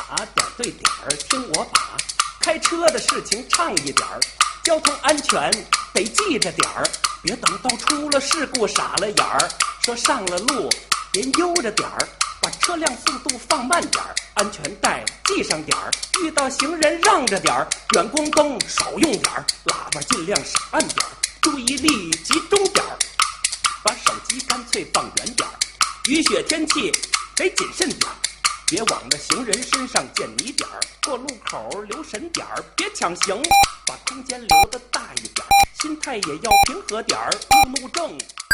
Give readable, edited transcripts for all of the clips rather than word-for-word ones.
点对点儿，听我把开车的事情唱一点儿，交通安全得记着点儿，别等到出了事故傻了眼儿。说上了路别悠着点儿，把车辆速度放慢点儿，安全带系上点儿，遇到行人让着点儿，远光灯少用点儿，喇叭尽量少按点儿，注意力集中点儿，把手机干脆放远点儿，雨雪天气得谨慎点儿，别往那行人身上溅泥点儿，过路口留神点儿，别抢行，把空间留得大一点儿，心态也要平和点儿，路怒症。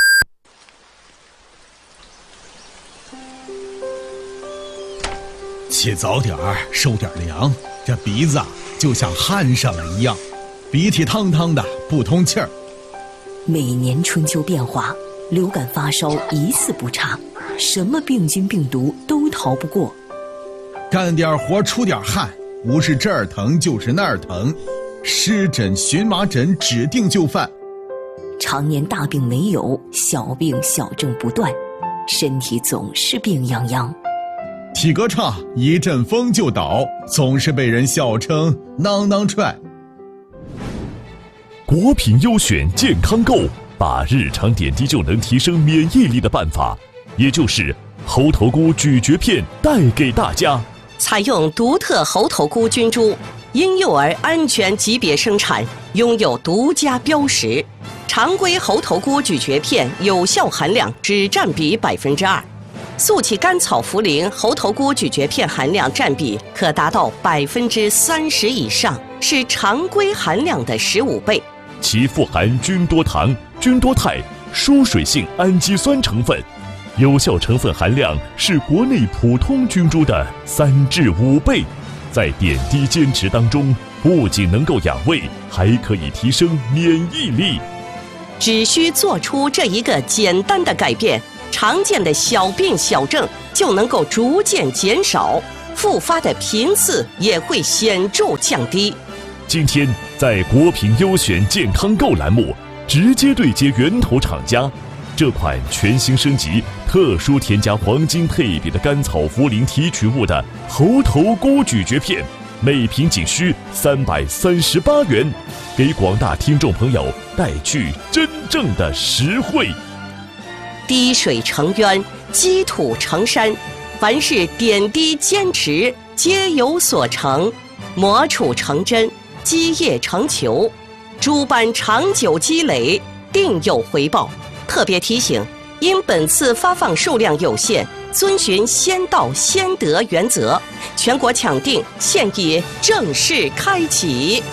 起早点儿，受点凉，这鼻子就像焊上了一样，鼻涕汤汤的，不通气儿。 每年春秋变化，流感发烧一次不差，什么病菌病毒都逃不过。 干点活出点汗，不是这儿疼就是那儿疼，湿疹荨麻疹指定就范。 常年大病没有，小病小症不断，身体总是病殃殃。 体格差，一阵风就倒，总是被人笑称囔囔踹。 国品优选健康购，把日常点滴就能提升免疫力的办法，也就是猴头菇咀嚼片带给大家。 采用独特猴头菇菌株，婴幼儿安全级别生产，拥有独家标识。常规猴头菇咀嚼片有效含量只占比2%，速气甘草茯苓猴头菇咀嚼片含量占比可达到30%以上，是常规含量的15倍。 其富含菌多糖、菌多肽、疏水性氨基酸成分，有效成分含量是国内普通菌株的3至5倍。在点滴坚持当中，不仅能够养胃，还可以提升免疫力。 只需做出这一个简单的改变，常见的小病小症就能够逐渐减少，复发的频次也会显著降低。 今天在国品优选健康购栏目，直接对接源头厂家，这款全新升级、特殊添加黄金配比的甘草茯苓提取物的猴头菇咀嚼片，每瓶仅需338元，给广大听众朋友带去真正的实惠。 滴水成渊，积土成山，凡是点滴坚持，皆有所成，磨杵成针，基业成球，诸般长久积累，定有回报。特别提醒，因本次发放数量有限，遵循先到先得原则，全国抢订现已正式开启。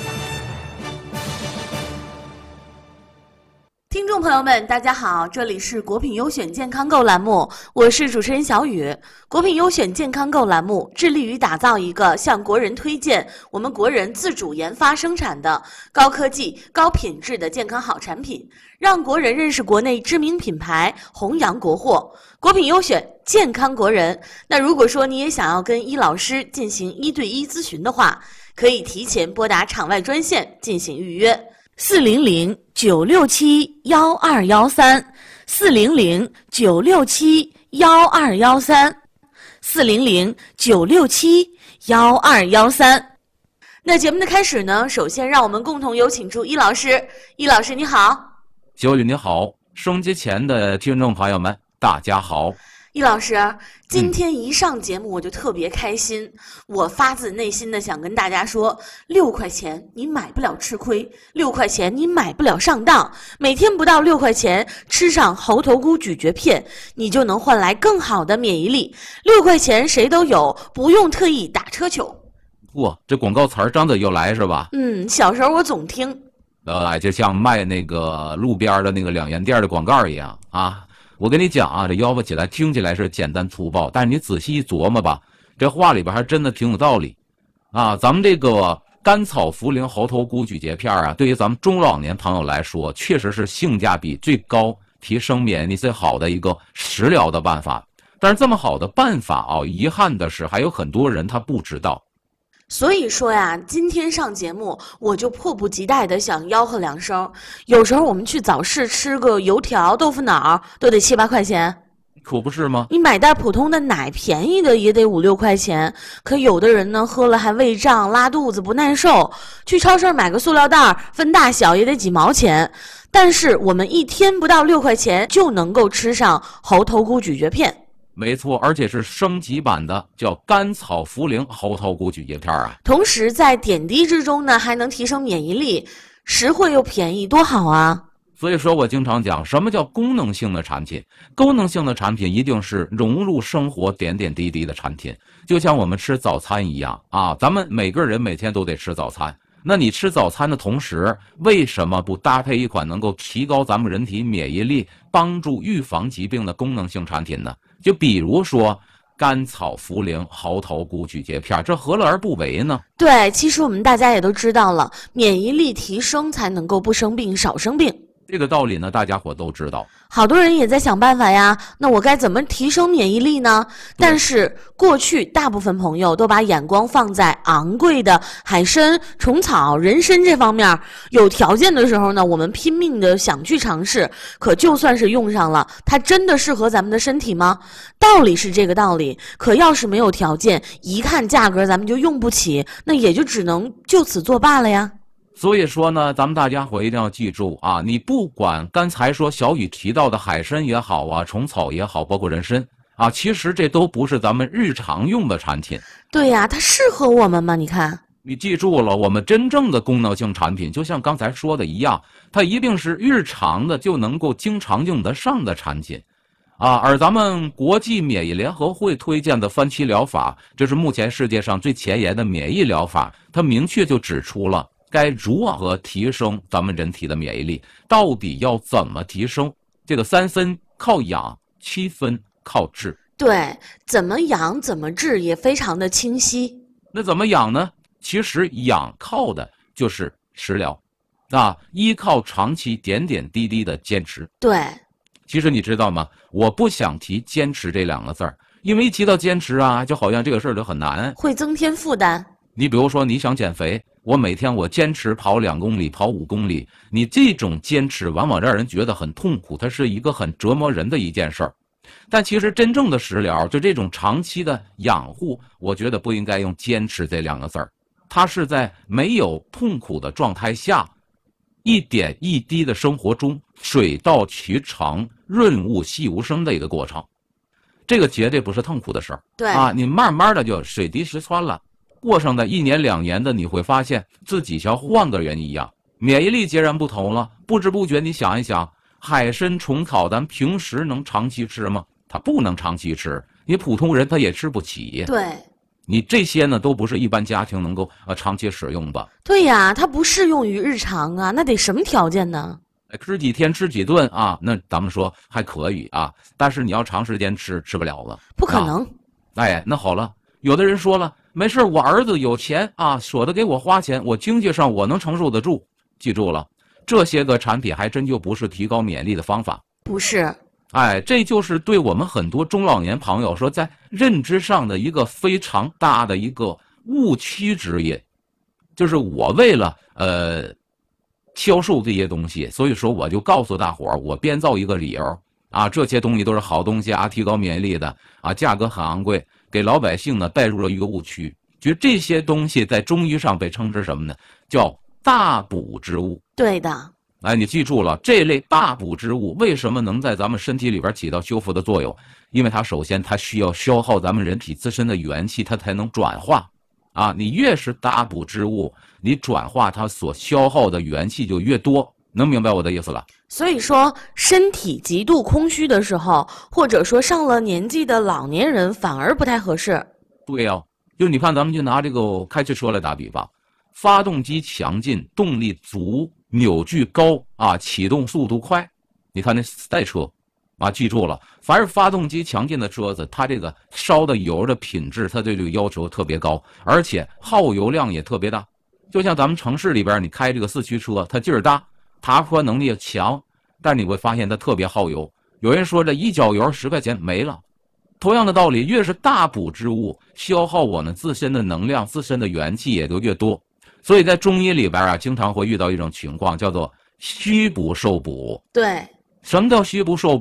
听众朋友们，大家好，这里是国品优选健康购栏目，我是主持人小雨。国品优选健康购栏目致力于打造一个向国人推荐我们国人自主研发生产的高科技、高品质的健康好产品，让国人认识国内知名品牌，弘扬国货。国品优选健康国人。那如果说你也想要跟伊老师进行1对1咨询的话，可以提前拨打场外专线进行预约。400-967-1213，400-967-1213。那节目的开始呢，首先让我们共同有请出伊老师。伊老师你好。 小雨你好，收音机前的听众朋友们大家好。 易老师，今天一上节目我就特别开心，我发自内心的想跟大家说，6块钱你买不了吃亏，6块钱你买不了上当，每天不到6块钱，吃上猴头菇咀嚼片，你就能换来更好的免疫力。6块钱谁都有，不用特意打车求。 嚯，这广告词儿张嘴就来是吧？ 小时候我总听。 就像卖那个路边的那个2元店的广告一样啊。我跟你讲啊，这吆喝起来听起来是简单粗暴，但是你仔细一琢磨吧，这话里边还真的挺有道理啊。咱们这个甘草茯苓猴头菇咀嚼片啊，对于咱们中老年朋友来说，确实是性价比最高、提升免疫力最好的一个食疗的办法。但是这么好的办法啊，遗憾的是还有很多人他不知道。 所以说呀，今天上节目我就迫不及待的想吆喝2声。有时候我们去早市吃个油条、豆腐脑都得7、8块钱。 可不是吗？ 你买袋普通的奶，便宜的也得5、6块钱，可有的人呢喝了还胃胀、拉肚子不耐受，去超市买个塑料袋分大小也得几毛钱。但是我们一天不到6块钱就能够吃上猴头菇咀嚼片。 没错，而且是升级版的，叫甘草茯苓猴头菇咀嚼片啊。 同时在点滴之中呢，还能提升免疫力，实惠又便宜，多好啊！ 所以说我经常讲，什么叫功能性的产品？功能性的产品一定是融入生活点点滴滴的产品，就像我们吃早餐一样啊，咱们每个人每天都得吃早餐。那你吃早餐的同时，为什么不搭配一款能够提高咱们人体免疫力、帮助预防疾病的功能性产品呢？就比如说甘草茯苓猴头菇咀嚼片，这何乐而不为呢？ 对，其实我们大家也都知道了，免疫力提升才能够不生病、少生病。 这个道理呢，大家伙都知道。 好多人也在想办法呀，那我该怎么提升免疫力呢？但是过去大部分朋友都把眼光放在昂贵的海参、虫草、人参这方面，有条件的时候呢，我们拼命的想去尝试，可就算是用上了，它真的适合咱们的身体吗？道理是这个道理，可要是没有条件，一看价格咱们就用不起，那也就只能就此作罢了呀。 所以说呢，咱们大家伙一定要记住啊，你不管刚才说小雨提到的海参也好啊，虫草也好，包括人参啊，其实这都不是咱们日常用的产品。 对呀，它适合我们吗？你看， 你记住了，我们真正的功能性产品，就像刚才说的一样，它一定是日常的就能够经常用得上的产品啊。而咱们国际免疫联合会推荐的番茄疗法，这是目前世界上最前沿的免疫疗法，它明确就指出了该如何提升咱们人体的免疫力，到底要怎么提升？这个3分靠养，7分靠治。 对，怎么养怎么治也非常的清晰。 那怎么养呢？其实养靠的就是食疗，啊，依靠长期点点滴滴的坚持。 对， 其实你知道吗？我不想提坚持这2个字儿，因为一提到坚持啊，就好像这个事儿就很难， 会增添负担。 你比如说你想减肥，我每天我坚持跑2公里，跑5公里，你这种坚持往往让人觉得很痛苦，它是一个很折磨人的一件事儿。但其实真正的食疗，就这种长期的养护，我觉得不应该用坚持这2个字儿，它是在没有痛苦的状态下，一点一滴的生活中水到渠成、润物细无声的一个过程。这个绝对不是痛苦的事儿。 对啊，你慢慢的就水滴石穿了。过上的1年2年的，你会发现自己像换个人一样，免疫力截然不同了。不知不觉，你想一想，海参、虫草，咱平时能长期吃吗？它不能长期吃，你普通人他也吃不起。 对， 你这些呢，都不是一般家庭能够长期使用的。 对呀，它不适用于日常啊，那得什么条件呢？ 吃几天吃几顿啊，那咱们说还可以啊，但是你要长时间吃不了了， 不可能。 哎，那好了，有的人说了，没事，我儿子有钱啊，舍得给我花钱，我经济上我能承受得住。记住了，这些个产品还真就不是提高免疫力的方法。 不是。 哎，这就是对我们很多中老年朋友说，在认知上的一个非常大的一个误区之一，就是我为了销售这些东西，所以说我就告诉大伙儿，我编造一个理由啊，这些东西都是好东西啊，提高免疫力的啊，价格很昂贵，给老百姓呢带入了一个误区，觉得这些东西在中医上被称之什么呢？叫大补之物。 对的。 哎，你记住了，这类大补之物为什么能在咱们身体里边起到修复的作用？因为它首先它需要消耗咱们人体自身的元气，它才能转化。啊，你越是大补之物，你转化它所消耗的元气就越多，能明白我的意思了？ 所以说，身体极度空虚的时候，或者说上了年纪的老年人，反而不太合适。 对呀，就你看，咱们就拿这个开汽车来打比方，发动机强劲，动力足，扭矩高啊，启动速度快。你看那赛车啊，记住了，凡是发动机强劲的车子，它这个烧的油的品质，它对这个要求特别高，而且耗油量也特别大。就像咱们城市里边，你开这个4驱车，它劲儿大，爬坡能力强，但你会发现它特别耗油。有人说这一脚油10块钱没了。同样的道理，越是大补之物，消耗我们自身的能量、自身的元气也就越多。所以在中医里边啊，经常会遇到一种情况，叫做虚补受补。 对， 什么叫虚补受补？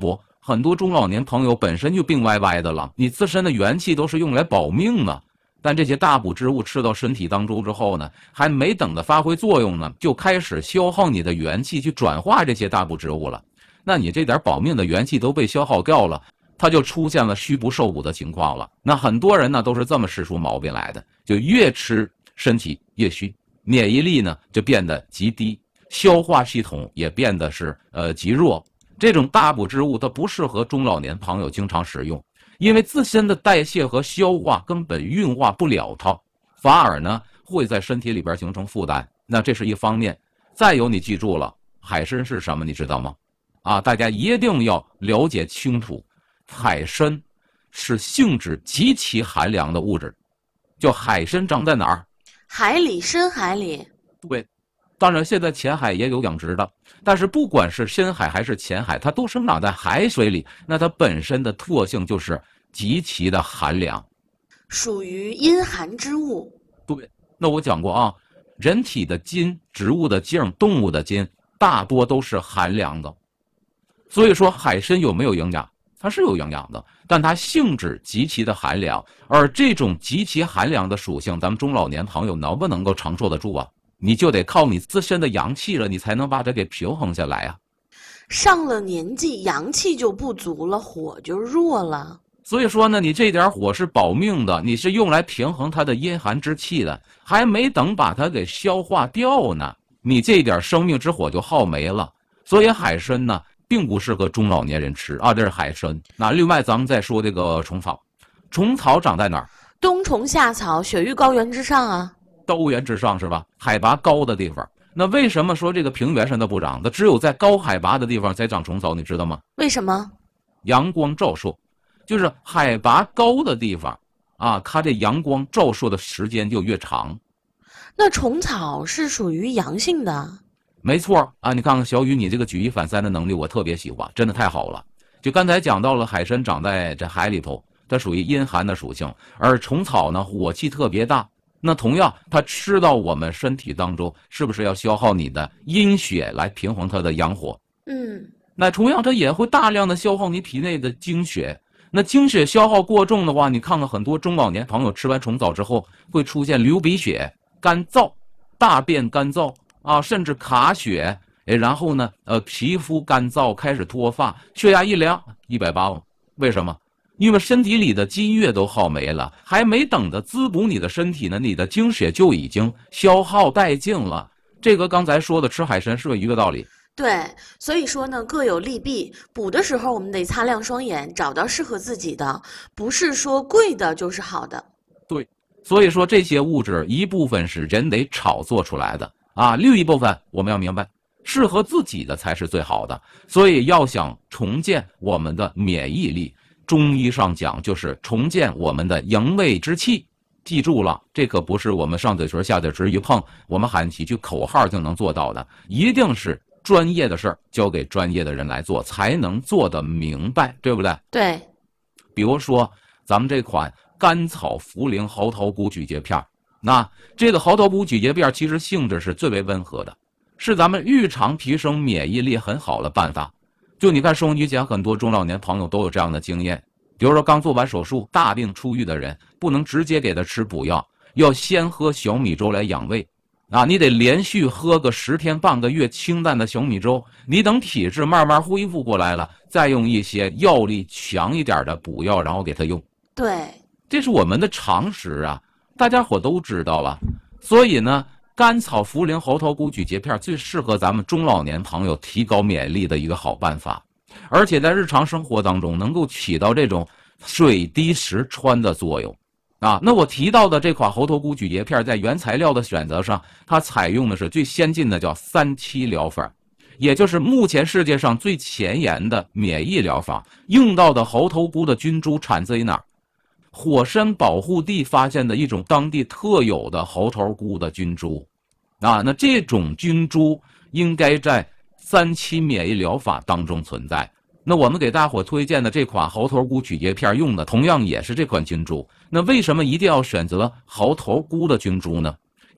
很多中老年朋友本身就病歪歪的了，你自身的元气都是用来保命的，但这些大补之物吃到身体当中之后呢，还没等它发挥作用呢，就开始消耗你的元气去转化这些大补之物了。那你这点保命的元气都被消耗掉了，它就出现了虚不受补的情况了。那很多人呢都是这么吃出毛病来的，就越吃身体越虚，免疫力呢就变得极低，消化系统也变得是极弱。这种大补之物它不适合中老年朋友经常使用，因为自身的代谢和消化根本运化不了它，反而呢会在身体里边形成负担。那这是一方面。再有，你记住了，海参是什么你知道吗？大家一定要了解清楚，海参是性质极其寒凉的物质。就海参长在哪儿？ 海里，深海里。 对，当然现在浅海也有养殖的，但是不管是深海还是浅海，它都生长在海水里，那它本身的特性就是极其的寒凉， 属于阴寒之物。 对，那我讲过人体的筋、植物的茎、动物的筋大多都是寒凉的，所以说海参有没有营养？它是有营养的，但它性质极其的寒凉，而这种极其寒凉的属性，咱们中老年朋友能不能够承受得住啊？你就得靠你自身的阳气了，你才能把它给平衡下来啊。 上了年纪，阳气就不足了，火就弱了。 所以说呢，你这点火是保命的，你是用来平衡它的阴寒之气的，还没等把它给消化掉呢，你这点生命之火就耗没了。所以海参呢并不适合中老年人吃这是海参。那另外咱们再说这个虫草，虫草长在哪儿？ 冬虫夏草，雪域高原之上啊。 高原之上是吧？海拔高的地方。那为什么说这个平原上它不长？它只有在高海拔的地方才长虫草，你知道吗？ 为什么？ 阳光照射，就是海拔高的地方它这阳光照射的时间就越长。 那虫草是属于阳性的。 没错你看看小雨，你这个举一反三的能力我特别喜欢，真的太好了。就刚才讲到了海参长在这海里头，它属于阴寒的属性，而虫草呢火气特别大。那同样它吃到我们身体当中，是不是要消耗你的阴血来平衡它的阳火？那同样它也会大量的消耗你体内的精血。那精血消耗过重的话，你看看很多中老年朋友吃完虫草之后会出现流鼻血、干燥、大便干燥甚至卡血，然后呢皮肤干燥，开始脱发，血压一量180。为什么？因为身体里的津液都耗没了，还没等着滋补你的身体呢，你的精血就已经消耗殆尽了。这个刚才说的吃海参是不是一个道理？ 对，所以说呢各有利弊，补的时候我们得擦亮双眼，找到适合自己的，不是说贵的就是好的。 对，所以说这些物质一部分是人得炒作出来的另一部分我们要明白，适合自己的才是最好的。所以要想重建我们的免疫力，中医上讲就是重建我们的营卫之气。记住了，这可不是我们上嘴唇下嘴唇一碰，我们喊几句口号就能做到的，一定是专业的事儿交给专业的人来做，才能做得明白，对不对？ 对。 比如说咱们这款甘草茯苓猴头菇咀嚼片，那这个猴头菇咀嚼片其实性质是最为温和的，是咱们日常提升免疫力很好的办法。就你看收音机前很多中老年朋友都有这样的经验，比如说刚做完手术大病初愈的人，不能直接给他吃补药，要先喝小米粥来养胃你得连续喝个10天半个月清淡的小米粥，你等体质慢慢恢复过来了，再用一些药力强一点的补药然后给他用。 对， 这是我们的常识大家伙都知道了。所以呢甘草茯苓猴头菇咀嚼片最适合咱们中老年朋友提高免疫力的一个好办法，而且在日常生活当中能够起到这种水滴石穿的作用那我提到的这款猴头菇咀嚼片在原材料的选择上，它采用的是最先进的叫3-7疗法，也就是目前世界上最前沿的免疫疗法。用到的猴头菇的菌株产自于哪儿？火山保护地发现的一种当地特有的猴头菇的菌株那这种菌株应该在3-7免疫疗法当中存在。那我们给大伙推荐的这款猴头菇咀嚼片用的同样也是这款菌株。那为什么一定要选择猴头菇的菌株呢？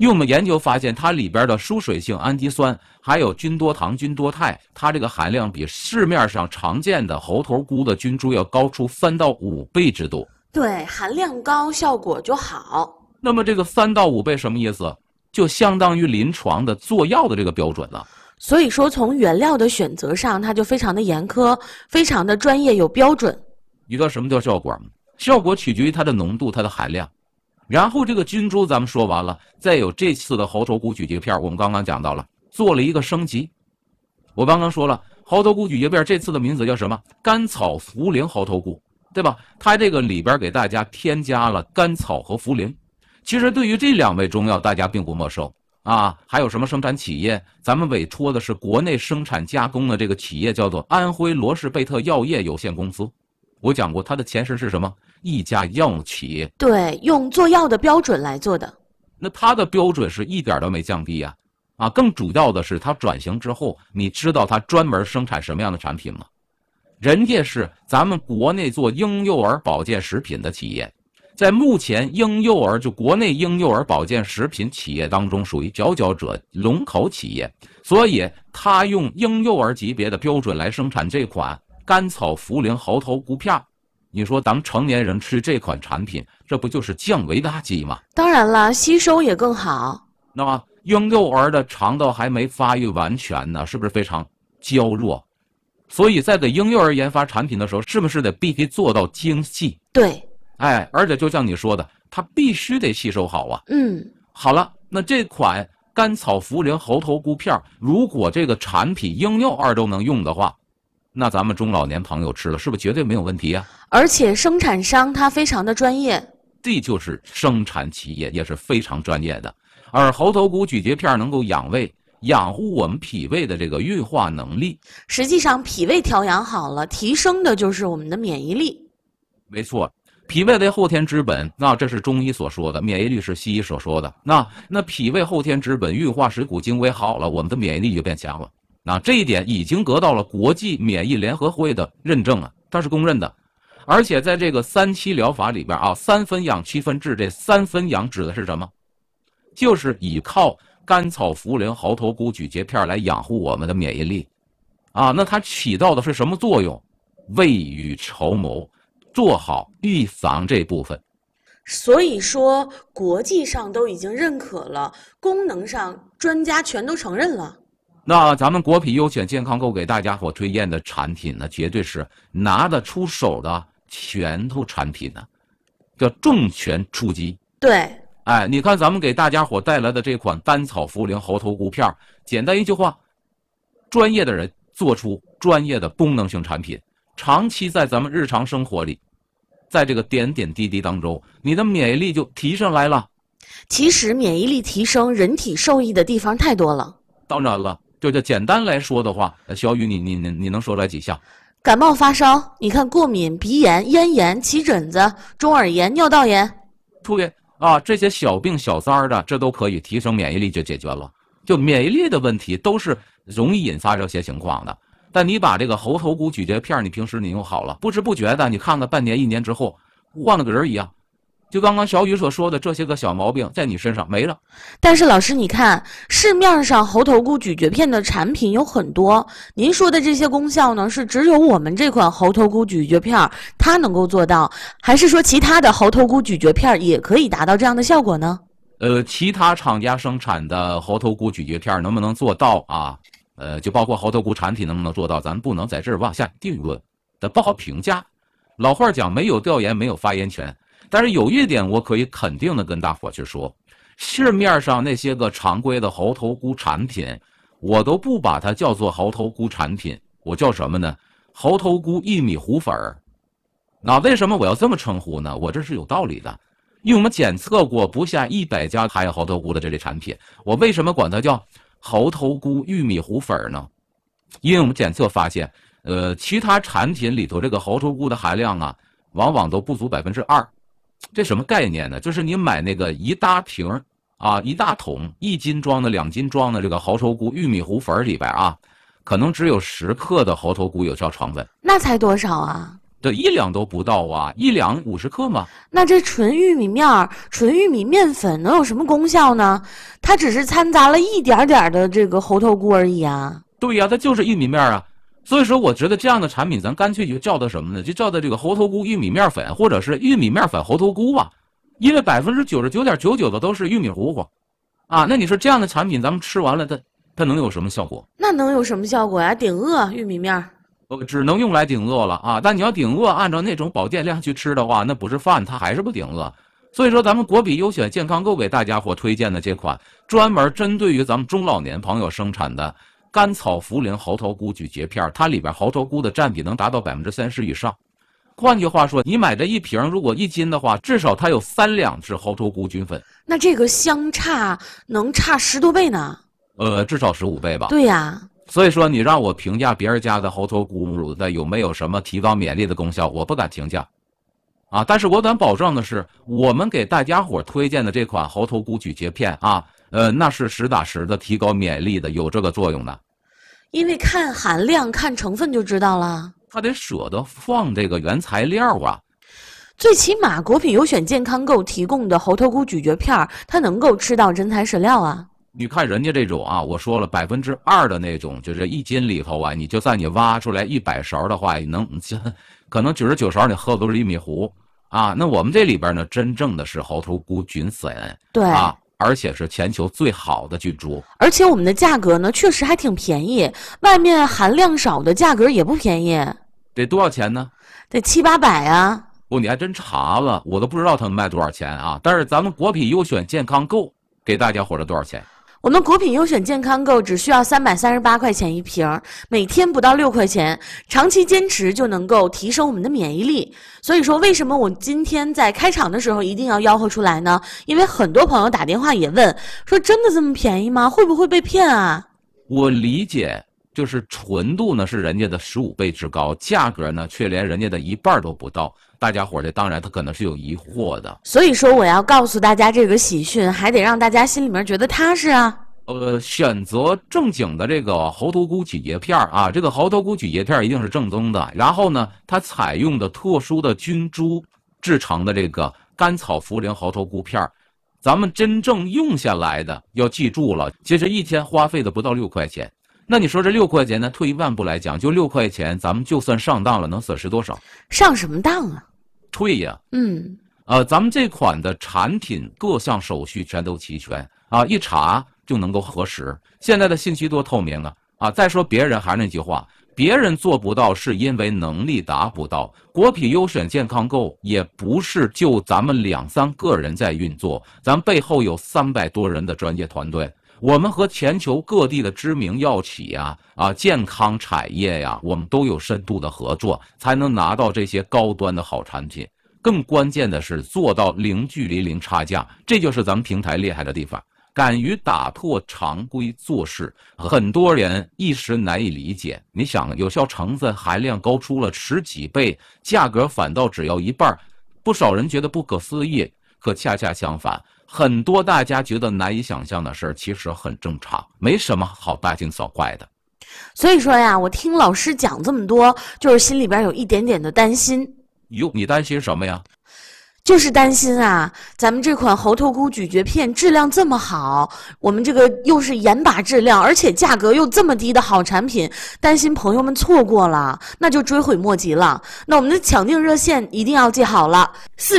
因为我们研究发现，它里边的疏水性氨基酸还有菌多糖、菌多肽，它这个含量比市面上常见的猴头菇的菌株要高出3到5倍之多。 对，含量高，效果就好。 那么这个3到5倍什么意思？就相当于临床的做药的这个标准了。 所以说，从原料的选择上，它就非常的严苛，非常的专业有标准。 你知道什么叫效果吗？效果取决于它的浓度、它的含量。然后这个菌株咱们说完了，再有这次的猴头菇咀嚼片，我们刚刚讲到了，做了一个升级。我刚刚说了，猴头菇咀嚼片这次的名字叫什么？甘草茯苓猴头菇，对吧？它这个里边给大家添加了甘草和茯苓。其实对于这2味中药，大家并不陌生啊。还有什么生产企业？咱们委托的是国内生产加工的这个企业，叫做安徽罗氏贝特药业有限公司。我讲过，它的前身是什么？一家药物企业。 对，用做药的标准来做的。 那它的标准是一点都没降低呀，更主要的是它转型之后，你知道它专门生产什么样的产品吗？人家是咱们国内做婴幼儿保健食品的企业，在目前婴幼儿就国内婴幼儿保健食品企业当中属于佼佼者、龙头企业，所以它用婴幼儿级别的标准来生产这款甘草茯苓猴头菇片。你说咱们成年人吃这款产品，这不就是降维打击吗？ 当然了，吸收也更好。 那么婴幼儿的肠道还没发育完全呢，是不是非常娇弱？所以在给婴幼儿研发产品的时候，是不是得必须做到精细？ 对， 而且就像你说的，它必须得吸收好啊。好了，那这款甘草茯苓猴头菇片，如果这个产品婴幼儿都能用的话，那咱们中老年朋友吃了，是不是绝对没有问题啊？ 而且生产商他非常的专业， 这就是生产企业也是非常专业的。而猴头菇咀嚼片能够养胃，养护我们脾胃的这个运化能力。 实际上脾胃调养好了，提升的就是我们的免疫力。 没错，脾胃为后天之本，那这是中医所说的，免疫力是西医所说的。那脾胃后天之本，运化水谷精微好了，我们的免疫力就变强了。这一点已经得到了国际免疫联合会的认证啊，它是公认的。而且在这个3期疗法里边3分养7分治，这3分养指的是什么？就是依靠甘草茯苓猴头菇咀嚼片来养护我们的免疫力那它起到的是什么作用？未雨绸缪，做好预防这部分。 所以说国际上都已经认可了，功能上专家全都承认了。 那咱们国品优选健康购给大家伙推荐的产品呢，绝对是拿得出手的拳头产品呢，叫重拳出击。 对， 你看咱们给大家伙带来的这款甘草茯苓猴头菇片，简单一句话，专业的人做出专业的功能性产品，长期在咱们日常生活里，在这个点点滴滴当中，你的免疫力就提上来了。 其实免疫力提升，人体受益的地方太多了。 当然了，就简单来说的话，小雨你能说来几项？ 感冒发烧，你看过敏、鼻炎、咽炎、起疹子、中耳炎、尿道炎， 对这些小病小灾的，这都可以提升免疫力就解决了。就免疫力的问题都是容易引发这些情况的。但你把这个猴头菇咀嚼片，你平时你用好了，不知不觉的，你看看半年1年之后，换了个人一样。就刚刚小雨所说的这些个小毛病，在你身上没了。 但是老师，你看市面上猴头菇咀嚼片的产品有很多，您说的这些功效呢，是只有我们这款猴头菇咀嚼片它能够做到，还是说其他的猴头菇咀嚼片也可以达到这样的效果呢？ 其他厂家生产的猴头菇咀嚼片能不能做到就包括猴头菇产品能不能做到，咱不能在这儿往下定论，的不好评价。老话讲，没有调研没有发言权。但是有一点我可以肯定的跟大伙去说，市面上那些个常规的猴头菇产品，我都不把它叫做猴头菇产品，我叫什么呢？猴头菇玉米糊粉儿。那为什么我要这么称呼呢？我这是有道理的，因为我们检测过不下100家含有猴头菇的这类产品。我为什么管它叫猴头菇玉米糊粉呢？因为我们检测发现，其他产品里头这个猴头菇的含量往往都不足2%。这什么概念呢？就是你买那个一大瓶1大桶1斤装的2斤装的这个猴头菇玉米糊粉里边可能只有10克的猴头菇有效成分。 那才多少啊？ 这1两都不到啊，1两50克嘛。 那这纯玉米面儿、纯玉米面粉能有什么功效呢？它只是掺杂了一点点的这个猴头菇而已啊。 对呀，它就是玉米面啊。所以说，我觉得这样的产品，咱干脆就叫它什么呢？就叫它这个猴头菇玉米面粉，或者是玉米面粉猴头菇啊。因为99.99%的都是玉米糊糊，啊，那你说这样的产品，咱们吃完了，它能有什么效果？ 那能有什么效果呀？顶饿玉米面儿。 只能用来顶饿了啊！但你要顶饿，按照那种保健量去吃的话，那不是饭，它还是不顶饿。所以说，咱们国比优选健康购给大家伙推荐的这款，专门针对于咱们中老年朋友生产的甘草茯苓猴头菇咀嚼片，它里边猴头菇的占比能达到30%以上。换句话说，你买这一瓶，如果1斤的话，至少它有3两只猴头菇菌粉。 那这个相差能差10多倍呢？ 至少15倍吧。 对呀。 所以说，你让我评价别人家的猴头菇乳的有没有什么提高免疫力的功效，我不敢评价。啊，但是我敢保证的是，我们给大家伙推荐的这款猴头菇咀嚼片啊，那是实打实的提高免疫力的，有这个作用的。 因为看含量、看成分就知道了。 他得舍得放这个原材料啊。 最起码国品优选健康购提供的猴头菇咀嚼片，它能够吃到真材实料啊。 你看人家这种啊，我说了2%的那种，就是1斤里头啊，你就算你挖出来100勺的话，可能99勺你喝的都是玉米糊啊。那我们这里边呢，真正的是猴头菇菌粉， 对啊，而且是全球最好的菌株。 而且我们的价格呢，确实还挺便宜，外面含量少的价格也不便宜。 得多少钱呢？ 得700、800啊。 不，你还真查了，我都不知道他们卖多少钱啊。但是咱们国品优选健康购给大家伙儿多少钱？ 我们国品优选健康购只需要338块钱一瓶，每天不到6块钱，长期坚持就能够提升我们的免疫力。所以说，为什么我今天在开场的时候一定要吆喝出来呢？因为很多朋友打电话也问，说真的这么便宜吗？会不会被骗啊？ 我理解，就是纯度呢是人家的15倍之高，价格呢却连人家的1半都不到。大家伙儿这当然他可能是有疑惑的， 所以说我要告诉大家这个喜讯，还得让大家心里面觉得踏实啊。 选择正经的这个猴头菇咀嚼片啊，这个猴头菇咀嚼片一定是正宗的。然后呢，它采用的特殊的菌株制成的这个甘草茯苓猴头菇片，咱们真正用下来的要记住了，其实一天花费的不到6块钱。那你说这6块钱呢？退一万步来讲，就6块钱，咱们就算上当了，能损失多少？ 上什么当啊？ 退呀！咱们这款的产品各项手续全都齐全啊，一查就能够核实。现在的信息多透明啊！再说别人还是那句话，别人做不到是因为能力达不到。国品优选健康购也不是就咱们2、3个人在运作，咱背后有300多人的专业团队。我们和全球各地的知名药企健康产业呀，我们都有深度的合作，才能拿到这些高端的好产品。更关键的是做到零距离、零差价，这就是咱们平台厉害的地方。敢于打破常规做事，很多人一时难以理解。你想，有效成分含量高出了10几倍，价格反倒只要1半，不少人觉得不可思议。可恰恰相反，很多大家觉得难以想象的事其实很正常，没什么好大惊小怪的。 所以说呀，我听老师讲这么多，就是心里边有一点点的担心。 哟，你担心什么呀？ 就是担心啊，咱们这款猴头菇咀嚼片质量这么好，我们这个又是严把质量，而且价格又这么低的好产品，担心朋友们错过了，那就追悔莫及了。那我们的抢订热线一定要记好了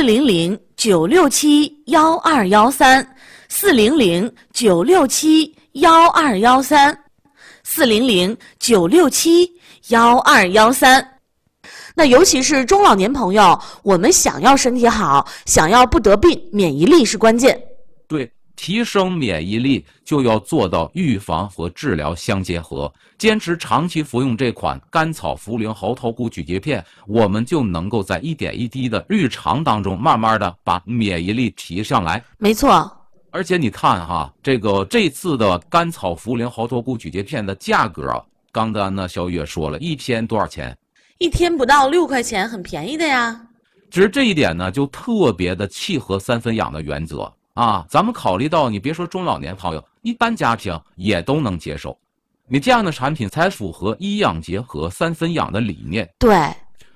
，400-967-1213，400-967-1213。那尤其是中老年朋友，我们想要身体好，想要不得病，免疫力是关键。 对，提升免疫力就要做到预防和治疗相结合，坚持长期服用这款甘草茯苓猴头菇咀嚼片，我们就能够在一点一滴的日常当中，慢慢的把免疫力提上来。 没错。 而且你看哈，这次的甘草茯苓猴头菇咀嚼片的价格，刚才呢小雨也说了，一天多少钱 ？1天不到6块钱，很便宜的呀。 其实这一点呢，就特别的契合3分养的原则啊。咱们考虑到，你别说中老年朋友，一般家庭也都能接受。你这样的产品才符合医养结合、3分养的理念。 对，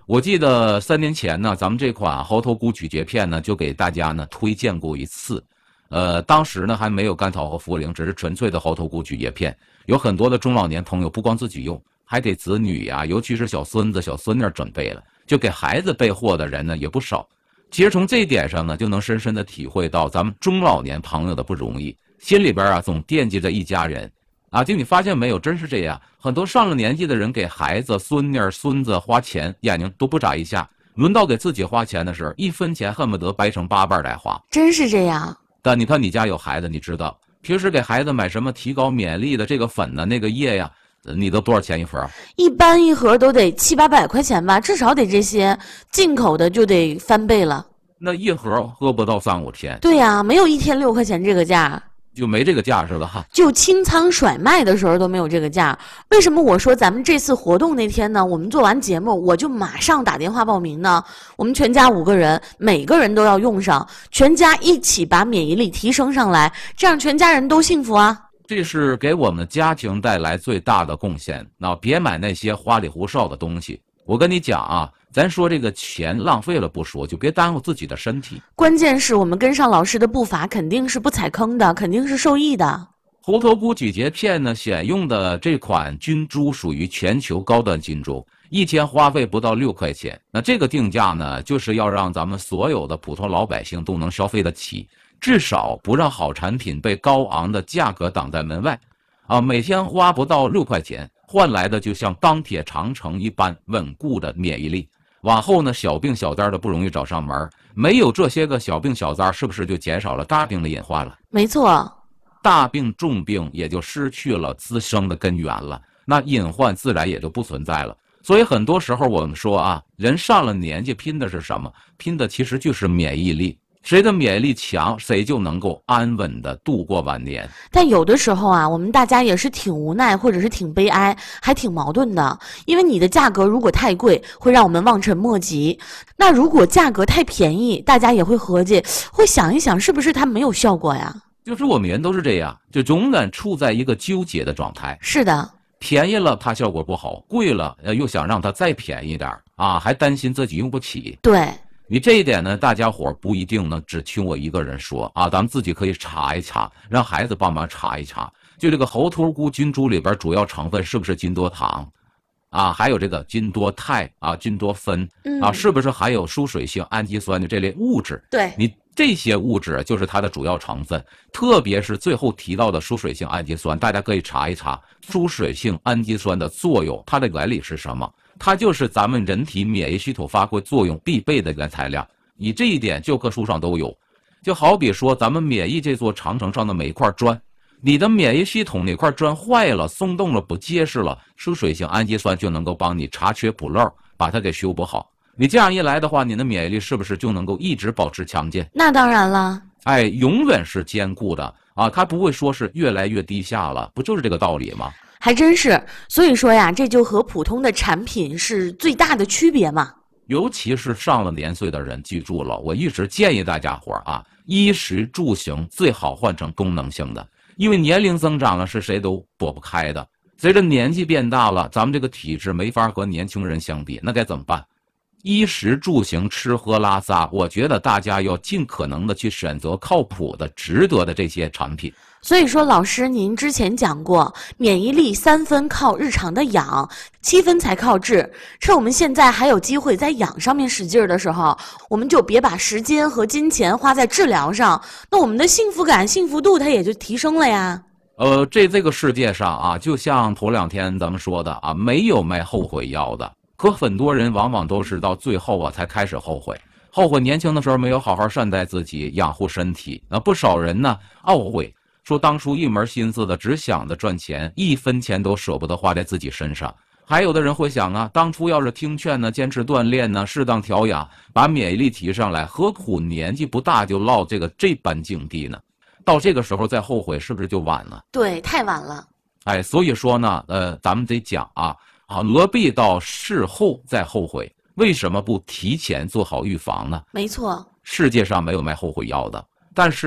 我记得3年前呢，咱们这款猴头菇咀嚼片呢，就给大家呢推荐过一次。当时呢还没有甘草和茯苓，只是纯粹的猴头菇咀嚼片。有很多的中老年朋友不光自己用，还给子女呀，尤其是小孙子、小孙女准备了，就给孩子备货的人呢也不少。其实从这一点上呢，就能深深的体会到咱们中老年朋友的不容易，心里边啊总惦记着一家人。就你发现没有，真是这样。很多上了年纪的人给孩子、孙女、孙子花钱，眼睛都不眨一下。轮到给自己花钱的时候，1分钱恨不得掰成8瓣来花。 真是这样。 但你看你家有孩子，你知道平时给孩子买什么提高免疫力的这个粉呢、那个液呀，你都多少钱一盒？ 一般一盒都得700-800块钱吧，至少得这些，进口的就得翻倍了。 那一盒喝不到3-5天。 对呀，没有1天6块钱这个价。 就没这个价是吧？ 就清仓甩卖的时候都没有这个价。为什么我说咱们这次活动那天呢，我们做完节目我就马上打电话报名呢？我们全家5个人，每个人都要用上，全家一起把免疫力提升上来，这样全家人都幸福啊。 这是给我们家庭带来最大的贡献。那别买那些花里胡哨的东西。我跟你讲啊，咱说这个钱浪费了不说，就别耽误自己的身体。 关键是我们跟上老师的步伐，肯定是不踩坑的，肯定是受益的。 猴头菇咀嚼片呢，选用的这款菌株属于全球高端菌株，1天花费不到6块钱。那这个定价呢，就是要让咱们所有的普通老百姓都能消费得起，至少不让好产品被高昂的价格挡在门外。每天花不到6块钱，换来的就像钢铁长城一般稳固的免疫力。往后呢，小病小灾的不容易找上门，没有这些个小病小灾，是不是就减少了大病的隐患了？ 没错， 大病重病也就失去了滋生的根源了，那隐患自然也就不存在了。所以很多时候我们说啊，人上了年纪拼的是什么？拼的其实就是免疫力。谁的免疫力强，谁就能够安稳的度过晚年。 但有的时候啊，我们大家也是挺无奈，或者是挺悲哀，还挺矛盾的。因为你的价格如果太贵，会让我们望尘莫及；那如果价格太便宜，大家也会合计，会想一想，是不是它没有效果呀？ 就是我们人都是这样，就永远处在一个纠结的状态。 是的， 便宜了怕效果不好，贵了又想让它再便宜点还担心自己用不起。 对。 你这一点呢，大家伙不一定能只听我一个人说咱们自己可以查一查，让孩子帮忙查一查。就这个猴头菇菌株里边主要成分是不是金多糖还有这个金多肽金多酚是不是还有疏水性氨基酸的这类物质？ 对， 你这些物质就是它的主要成分，特别是最后提到的疏水性氨基酸，大家可以查一查疏水性氨基酸的作用，它的原理是什么？它就是咱们人体免疫系统发挥作用必备的原材料，你这一点教科书上都有。就好比说咱们免疫这座长城上的每一块砖，你的免疫系统哪块砖坏了、松动了、不结实了，疏水性氨基酸就能够帮你查缺补漏，把它给修补好。你这样一来的话，你的免疫力是不是就能够一直保持强健？ 那当然了， 永远是坚固的它不会说是越来越低下了，不就是这个道理吗？ 还真是。所以说呀，这就和普通的产品是最大的区别嘛。 尤其是上了年岁的人，记住了，我一直建议大家伙衣食住行最好换成功能性的，因为年龄增长了是谁都躲不开的。随着年纪变大了，咱们这个体质没法和年轻人相比，那该怎么办？衣食住行吃喝拉撒，我觉得大家要尽可能的去选择靠谱的、值得的这些产品。 所以说，老师您之前讲过，免疫力3分靠日常的养，7分才靠治。趁我们现在还有机会在养上面使劲儿的时候，我们就别把时间和金钱花在治疗上，那我们的幸福感、幸福度它也就提升了呀。 这个世界上就像头2天咱们说的没有卖后悔药的。可很多人往往都是到最后才开始后悔，年轻的时候没有好好善待自己，养护身体。不少人呢懊悔，说当初一门心思的只想着赚钱，1分钱都舍不得花在自己身上。还有的人会想当初要是听劝呢，坚持锻炼呢，适当调养，把免疫力提上来，何苦年纪不大就落这般境地呢？到这个时候再后悔，是不是就晚了？ 对，太晚了。 所以说呢，咱们得讲何必到事后再后悔？为什么不提前做好预防呢？ 没错， 世界上没有卖后悔药的，但是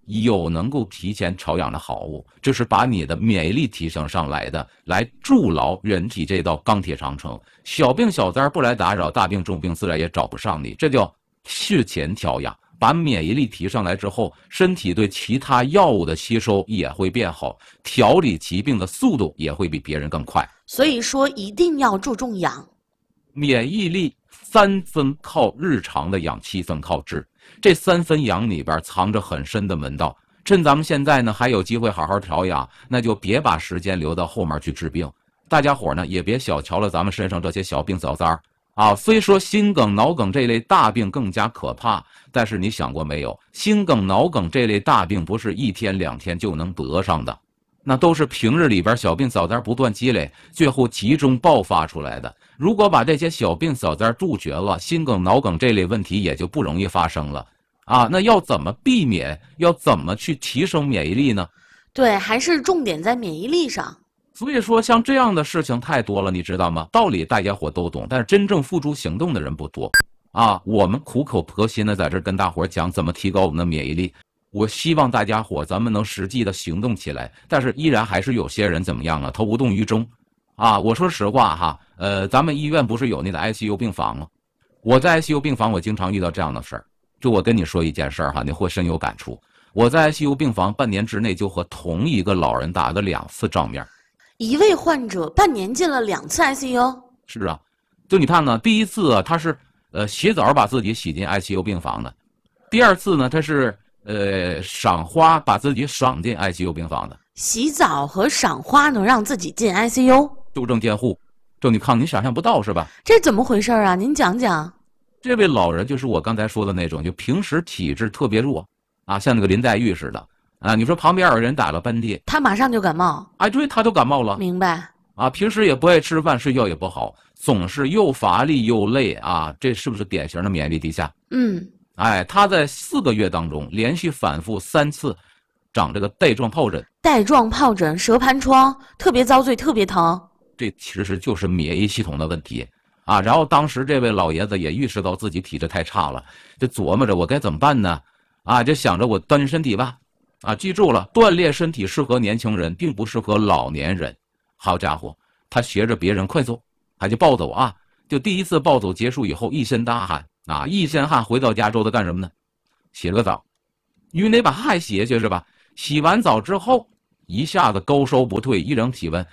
有能够提前调养的好物，就是把你的免疫力提升上来的，来筑牢人体这道钢铁长城。小病小灾不来打扰，大病重病自然也找不上你，这叫事前调养。把免疫力提上来之后，身体对其他药物的吸收也会变好，调理疾病的速度也会比别人更快。 所以说一定要注重养。 免疫力3分靠日常的养，7分靠治。这3分养里边藏着很深的门道。趁咱们现在呢还有机会好好调养，那就别把时间留到后面去治病。大家伙呢也别小瞧了咱们身上这些小病小灾啊。虽说心梗、脑梗这类大病更加可怕，但是你想过没有，心梗、脑梗这类大病不是1天2天就能得上的，那都是平日里边小病小灾不断积累，最后集中爆发出来的。如果把这些小病小灾杜绝了，心梗、脑梗这类问题也就不容易发生了啊。那要怎么避免？要怎么去提升免疫力呢？ 对，还是重点在免疫力上。 所以说像这样的事情太多了，你知道吗？道理大家伙都懂，但是真正付诸行动的人不多啊。我们苦口婆心的在这跟大伙讲怎么提高我们的免疫力，我希望大家伙咱们能实际的行动起来。但是依然还是有些人怎么样啊，他无动于衷啊。我说实话哈，咱们医院不是有那个 ICU 病房吗？我在 ICU 病房我经常遇到这样的事儿。就我跟你说一件事儿哈，你会深有感触。我在 ICU 病房半年之内就和同一个老人打了2次照面。 一位患者半年进了2次 ICU。 是啊，就你看呢，第一次啊，他是洗澡把自己洗进 ICU 病房的；第2次呢，他是赏花把自己赏进 ICU 病房的。 洗澡和赏花能让自己进 ICU？ 纠正监护，就你看你想象不到是吧？ 这怎么回事啊？您讲讲。 这位老人就是我刚才说的那种，就平时体质特别弱啊，像那个林黛玉似的啊。你说旁边有人打了喷嚏， 他马上就感冒。 哎，对，他就感冒了。 明白。 啊，平时也不爱吃饭，睡觉也不好，总是又乏力又累啊，这是不是典型的免疫力低下？哎，他在4个月当中连续反复3次长这个带状疱疹。带状疱疹、舌盘疮，特别遭罪，特别疼。这其实就是免疫系统的问题啊。然后当时这位老爷子也意识到自己体质太差了，就琢磨着我该怎么办呢？啊，就想着我锻炼身体吧。啊，记住了，锻炼身体适合年轻人，并不适合老年人。好家伙，他学着别人快走，还就暴走啊！就第1次暴走结束以后，一身大汗啊，一身汗回到家之后，他干什么呢？洗了个澡，因为得把汗洗下去是吧？洗完澡之后，一下子高烧不退，一量体温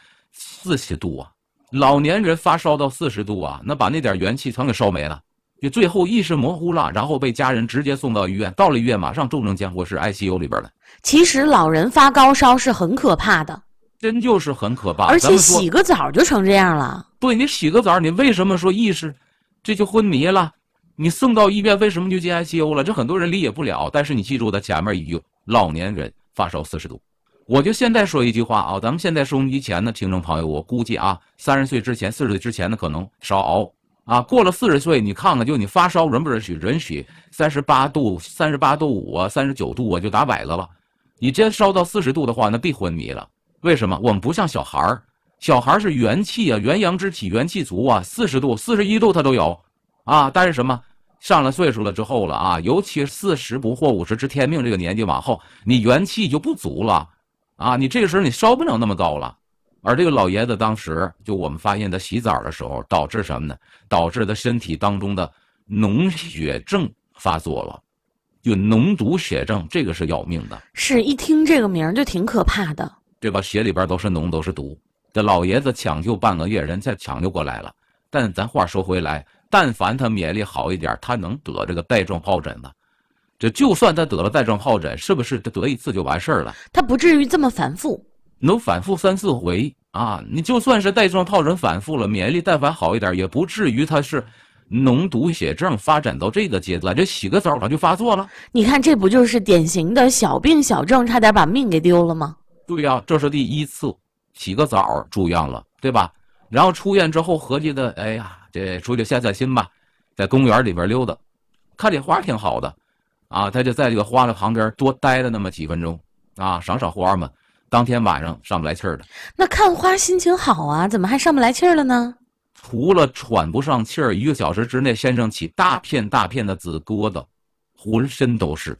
40度啊！老年人发烧到40度啊，那把那点元气全给烧没了，就最后意识模糊了，然后被家人直接送到医院。到了医院，马上重症监护室 ICU 里边了。其实老人发高烧是很可怕的。真就是很可怕，而且洗个澡就成这样了。对，你洗个澡，你为什么说意识这就昏迷了？你送到医院为什么就进 ICU 了？这很多人理解不了。但是你记住的前面一句，老年人发烧40度。我就现在说一句话啊，咱们现在收音机前的听众朋友，我估计啊，30岁之前、40岁之前的可能稍熬啊，过了40岁，你看看，就你发烧允不允许？允许，38度、38度5啊、39度啊就打摆子了。你真烧到40度的话，那必昏迷了。为什么？我们不像小孩儿，小孩是元气啊，元阳之体，元气足啊，40度、41度他都有啊。但是什么？上了岁数了之后了啊，尤其40不惑50知天命这个年纪往后，你元气就不足了啊，你这个时候你烧不了那么高了。而这个老爷子当时就我们发现他洗澡的时候，导致什么呢？导致他身体当中的脓血症发作了，就脓毒血症，这个是要命的。是一听这个名就挺可怕的。这把血里边都是脓，都是毒。这老爷子抢救半个月，人才抢救过来了。但咱话说回来，但凡他免疫力好一点，他能得这个带状疱疹的。这就算他得了带状疱疹，是不是他得1次就完事儿了？他不至于这么反复，能反复3、4回啊！你就算是带状疱疹反复了，免疫力但凡好一点，也不至于他是脓毒血症发展到这个阶段，这洗个澡他就发作了。你看，这不就是典型的小病小症，差点把命给丢了吗？对呀，这是第1次，洗个澡住院了，对吧？然后出院之后合计的，哎呀，这出去散散心吧，在公园里边溜达，看这花挺好的，啊，他就在这个花的旁边多待了那么几分钟，啊，赏赏花嘛。当天晚上上不来气儿了。那看花心情好啊，怎么还上不来气儿了呢？除了喘不上气儿，1个小时之内身上起大片大片的紫疙瘩，浑身都是。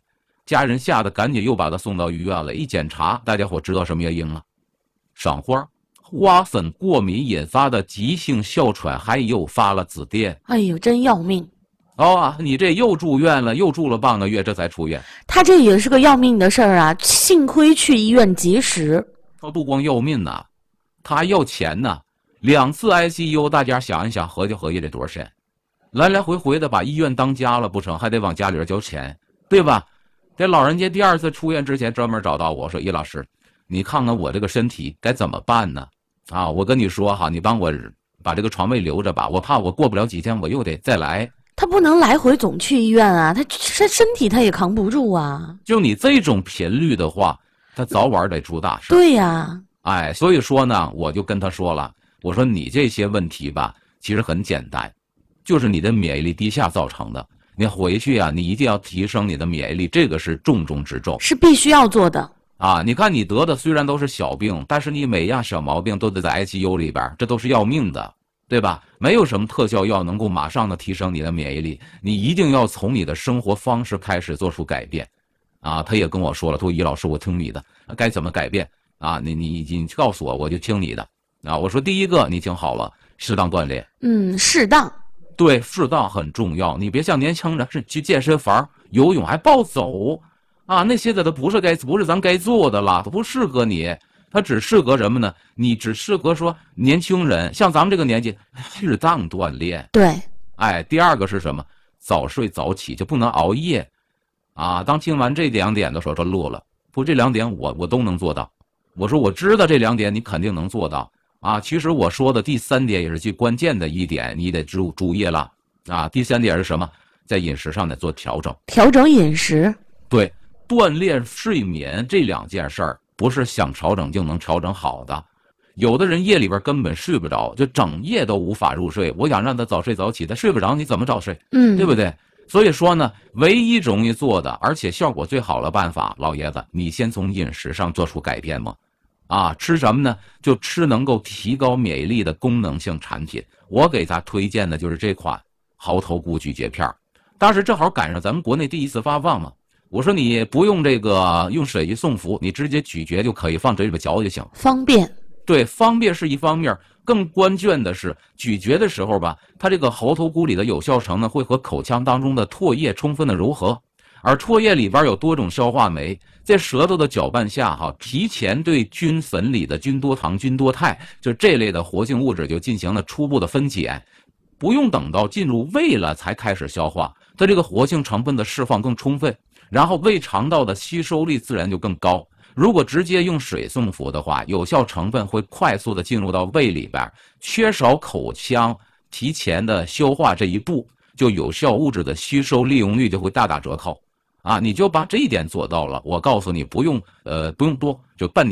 家人吓得赶紧又把他送到医院了。一检查，大家伙知道什么原因了？赏花，花粉过敏引发的急性哮喘，还诱发了紫癜。 哎呦，真要命！ 哦，你这又住院了，又住了半个月，这才出院。 他这也是个要命的事儿啊！幸亏去医院及时。 他不光要命呐，他还要钱呐。2次 ICU， 大家想一想，合计合计这多少钱？来来回回的把医院当家了不成，还得往家里边交钱，对吧？这老人家第2次出院之前专门找到我说：“易老师，你看看我这个身体该怎么办呢？啊，我跟你说哈，你帮我把这个床位留着吧，我怕我过不了几天我又得再来。” 他不能来回总去医院啊，他身体他也扛不住啊。 就你这种频率的话，他早晚得出大事。 对呀， 哎，所以说呢，我就跟他说了，我说你这些问题吧，其实很简单，就是你的免疫力低下造成的。你回去啊，你一定要提升你的免疫力，这个是重中之重， 是必须要做的啊。你看你得的虽然都是小病，但是你每样小毛病都得在 ICU 里边，这都是要命的，对吧？没有什么特效药能够马上的提升你的免疫力，你一定要从你的生活方式开始做出改变，啊。他也跟我说了，他说：“易老师，我听你的，该怎么改变啊？你告诉我，我就听你的啊。”我说：“第一个，你听好了，适当锻炼。 适当。 对，适当很重要。你别像年轻人是去健身房游泳还暴走啊，那些的都不是咱该做的了，都不适合你。它只适合什么呢？你只适合说年轻人，像咱们这个年纪，适当锻炼。 对， 哎，第2个是什么？早睡早起，就不能熬夜啊。当听完这2点的时候，他乐了。不，这2点我都能做到。我说我知道这2点你肯定能做到。啊，其实我说的第3点也是最关键的一点，你得注意了啊。第3点是什么？在饮食上得做调整， 调整饮食。 对，锻炼、睡眠这2件事儿，不是想调整就能调整好的。有的人夜里边根本睡不着，就整夜都无法入睡。我想让他早睡早起，他睡不着，你怎么早睡？对不对？所以说呢，唯一容易做的，而且效果最好的办法，老爷子，你先从饮食上做出改变嘛。啊，吃什么呢？就吃能够提高免疫力的功能性产品。我给他推荐的就是这款猴头菇咀嚼片，当时正好赶上咱们国内第1次发放嘛。我说你不用这个用水一送服，你直接咀嚼就可以，放嘴里边嚼就行， 方便。 对，方便是一方面，更关键的是咀嚼的时候吧，它这个猴头菇里的有效成呢会和口腔当中的唾液充分的柔合。而唾液里边有多种消化酶，在舌头的搅拌下提前对菌粉里的菌多糖、菌多肽，就这类的活性物质就进行了初步的分解，不用等到进入胃了才开始消化，它这个活性成分的释放更充分，然后胃肠道的吸收力自然就更高。如果直接用水送服的话，有效成分会快速的进入到胃里边，缺少口腔提前的消化这一步，就有效物质的吸收利用率就会大打折扣。啊，你就把这一点做到了，我告诉你，不用多，就半年。